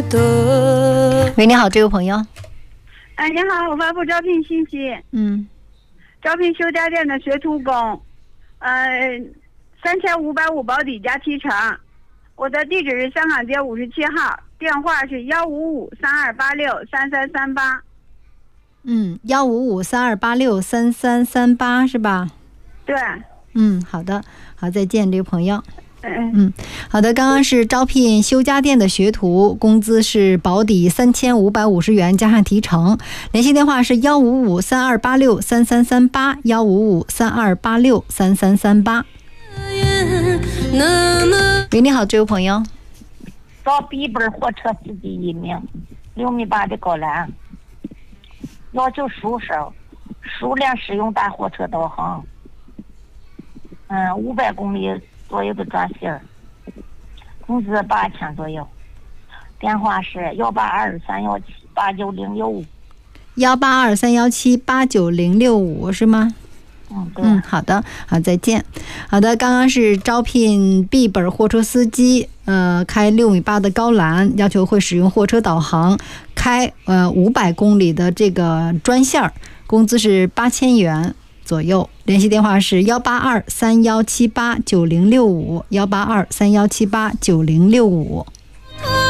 喂，你好，这位朋友。 哎，你好，我发布招聘信息。招聘修家电的学徒工，3550保底加提成。我的地址是香港街57号，电话是155-3286-3338。 155-3286-3338是吧？ 对。 好的，好，再见，这位朋友。好的，刚刚是招聘修家电的学徒，工资是保底3550元加上提成，联系电话是155-3286-3338 155-3286-3338。喂，你好，这位朋友。 招笔本货车司机1名，6米8的高栏，要求熟手，熟练使用大货车导航，500公里左右的转线，工资8000左右。电话是182-317-89065。 182-317-89065是吗？好的，好，再见。好的，刚刚是招聘 B 本货车司机，开6米8的高栏，要求会使用货车导航，开500公里的这个专线，工资是8000元左右。联系电话是182-3178-9065 182-3178-9065。